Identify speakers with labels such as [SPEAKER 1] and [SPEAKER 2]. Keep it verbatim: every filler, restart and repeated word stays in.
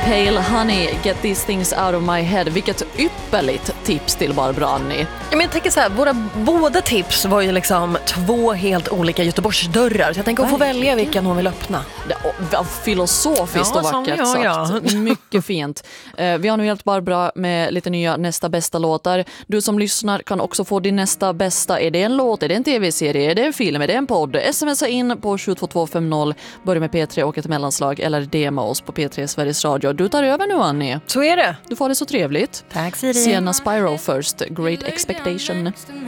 [SPEAKER 1] Pale Honey, Get These Things Out of My Head. Vilket ypperligt tips till Barbro Annie.
[SPEAKER 2] Men jag tänker så här, våra båda tips var ju liksom två helt olika Göteborgsdörrar. Så jag tänker att få välja vilken hon vill öppna.
[SPEAKER 1] Ja, filosofiskt
[SPEAKER 2] ja,
[SPEAKER 1] och vackert
[SPEAKER 2] jag, ja.
[SPEAKER 1] sagt. Mycket fint. Eh, vi har nu hjälpt Barbara med lite nya nästa bästa låtar. Du som lyssnar kan också få din nästa bästa. Är det en låt, är det en tv-serie, är det en film, är det en podd? Smsa in på sju två två fem noll, börja med P tre och ett mellanslag eller D M oss på P tre Sveriges Radio. Du tar över nu, Annie.
[SPEAKER 2] Så är det.
[SPEAKER 1] Du får det så trevligt.
[SPEAKER 2] Tack, Siri.
[SPEAKER 1] Sienna Spyro först, Great Expectation.